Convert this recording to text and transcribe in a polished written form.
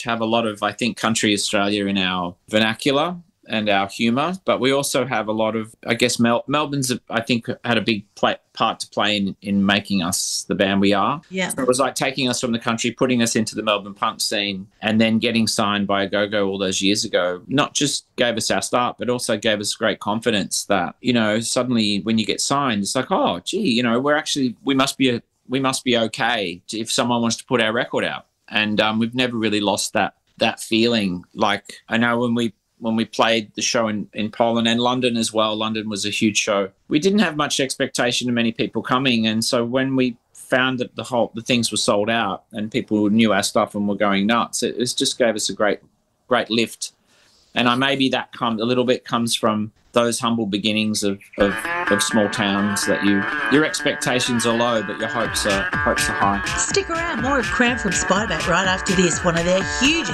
have a lot of, I think, country Australia in our vernacular and our humour, but we also have a lot of, I guess, Melbourne's, I think, had a big part to play in making us the band we are. Yeah. So it was like taking us from the country, putting us into the Melbourne punk scene, and then getting signed by Go-Go all those years ago. Not just gave us our start, but also gave us great confidence that, you know, suddenly when you get signed, it's like, oh, gee, you know, we must be okay if someone wants to put our record out. And we've never really lost that feeling. Like, I know when we played the show in Poland and London as well, London was a huge show. We didn't have much expectation of many people coming. And so when we found that the things were sold out and people knew our stuff and were going nuts, it just gave us a great lift. And maybe that a little bit comes from those humble beginnings of small towns, that your expectations are low, but your hopes are high. Stick around, more of Cram from Spiderbat right after this, one of their hugest